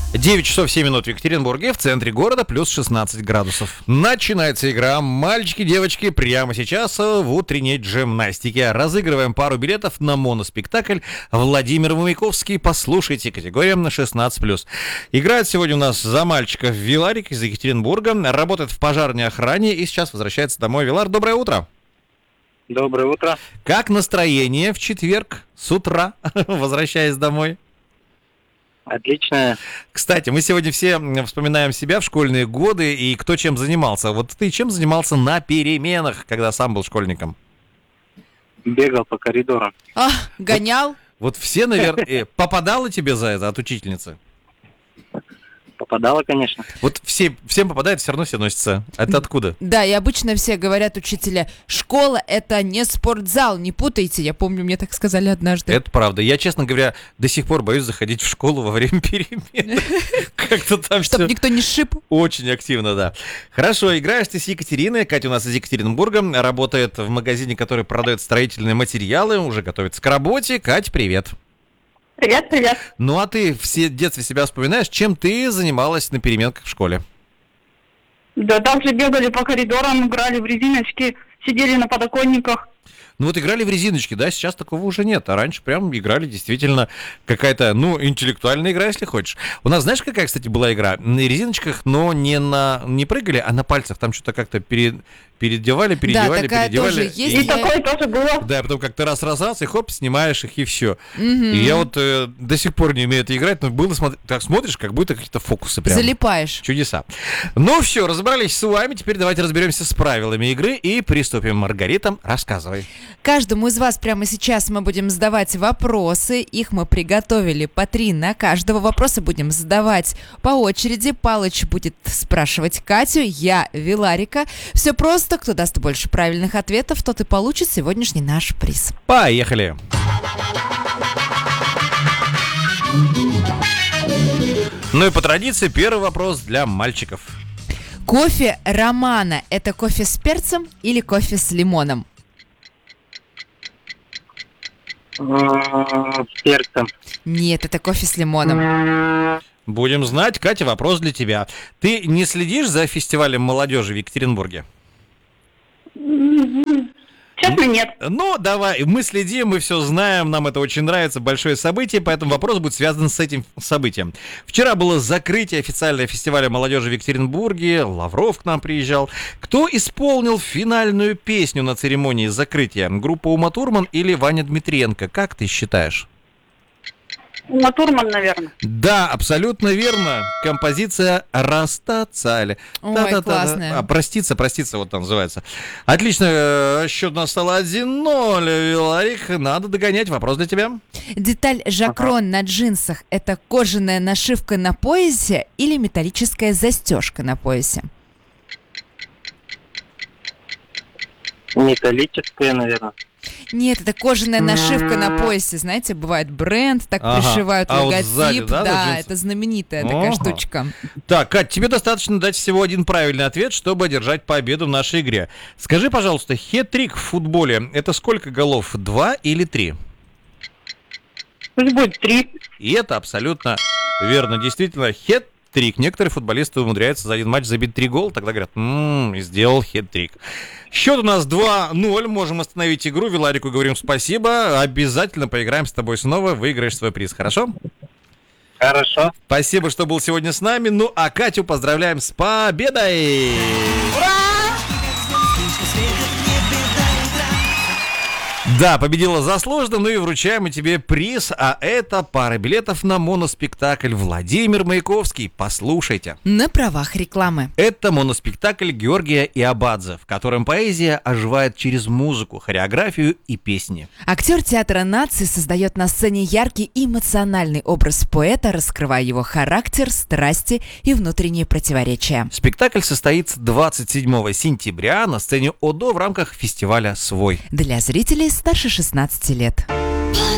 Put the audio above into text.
9 часов 7 минут в Екатеринбурге, в центре города, плюс 16 градусов. Начинается игра «Мальчики, девочки» прямо сейчас в утренней джимнастике. Разыгрываем пару билетов на моноспектакль «Владимир Маяковский». Послушайте, категория 16+. Играет сегодня у нас за мальчиков Виларик из Екатеринбурга. Работает в пожарной охране и сейчас возвращается домой. Вилар, доброе утро. Доброе утро. Как настроение в четверг с утра, возвращаясь домой? Отлично. Кстати, мы сегодня все вспоминаем себя в школьные годы и кто чем занимался. Вот ты чем занимался на переменах, когда сам был школьником? Бегал по коридорам. Гонял? Вот все, наверное... Попадало тебе за это от учительницы? Попадало, конечно. Вот всем попадает, все равно все носятся. Это откуда? Да, и обычно все говорят учителя, школа — это не спортзал, не путайте. Я помню, мне так сказали однажды. Это правда. Я, честно говоря, до сих пор боюсь заходить в школу во время перемен. Как-то там Чтоб все никто не шип. очень активно, да. Хорошо, играешь ты с Екатериной. Катя у нас из Екатеринбурга, работает в магазине, который продает строительные материалы, уже готовится к работе. Кать, привет. Привет, привет. Ну а ты все детстве себя вспоминаешь, чем ты занималась на переменках в школе? Да, также бегали по коридорам, играли в резиночки, сидели на подоконниках. Ну вот играли в резиночки, да, сейчас такого уже нет, а раньше прям играли действительно какая-то, интеллектуальная игра, если хочешь. У нас, знаешь, какая, кстати, была игра? На резиночках, но не прыгали, а на пальцах, там что-то как-то передевали. Тоже есть. И такое тоже было. Да, потом как-то раз, и хоп, снимаешь их, и все. И я вот до сих пор не умею это играть, но было, так смотришь, как будто какие-то фокусы прям. Залипаешь. Чудеса. Ну все, разобрались с вами, теперь давайте разберемся с правилами игры и приступим. Маргарита, рассказывай. Каждому из вас прямо сейчас мы будем задавать вопросы. Их мы приготовили по 3 на каждого. Вопросы будем задавать по очереди. Палыч будет спрашивать Катю, я Виларика. Все просто. Кто даст больше правильных ответов, тот и получит сегодняшний наш приз. Поехали! Ну и по традиции первый вопрос для мальчиков. Кофе Романа – это кофе с перцем или кофе с лимоном? С перцем. Нет, это кофе с лимоном. Будем знать. Катя, вопрос для тебя. Ты не следишь за фестивалем молодежи в Екатеринбурге? Честно, нет. Ну, давай, мы следим, мы все знаем, нам это очень нравится, большое событие, поэтому вопрос будет связан с этим событием. Вчера было закрытие официального фестиваля молодежи в Екатеринбурге, Лавров к нам приезжал. Кто исполнил финальную песню на церемонии закрытия? Группа Ума Турман или Ваня Дмитриенко? Как ты считаешь? Ума Турман, наверное. Да, абсолютно верно. Композиция «Расстаться». Ой, классная. «Проститься», вот там называется. Отлично, счет у нас стал 1-0. Виларик, надо догонять. Вопрос для тебя. Деталь жакрон на джинсах – это кожаная нашивка на поясе или металлическая застежка на поясе? Металлическое, наверное. Нет, это кожаная нашивка на поясе. Знаете, бывает бренд, так пришивают А вот логотип. сзади, да, на джинсах? Это знаменитая такая штучка. Так, Кать, тебе достаточно дать всего один правильный ответ, чтобы одержать победу в нашей игре. Скажи, пожалуйста, хет-трик в футболе – это сколько голов? 2 или 3? Пусть будет 3. И это абсолютно верно. Действительно, хет-трик. Некоторые футболисты умудряются за один матч забить 3 гола, тогда говорят, сделал хет-трик. Счет у нас 2-0, можем остановить игру. Виларику говорим спасибо. Обязательно поиграем с тобой снова, выиграешь свой приз, хорошо? Хорошо. Спасибо, что был сегодня с нами. Ну, а Катю поздравляем с победой! Ура! Да, победила заслуженно, ну и вручаем мы тебе приз, а это пара билетов на моноспектакль «Владимир Маяковский». Послушайте. На правах рекламы. Это моноспектакль Георгия Иобадзе, в котором поэзия оживает через музыку, хореографию и песни. Актер театра нации создает на сцене яркий и эмоциональный образ поэта, раскрывая его характер, страсти и внутренние противоречия. Спектакль состоится 27 сентября на сцене ОДО в рамках фестиваля «Свой». Для зрителей старше 16 лет.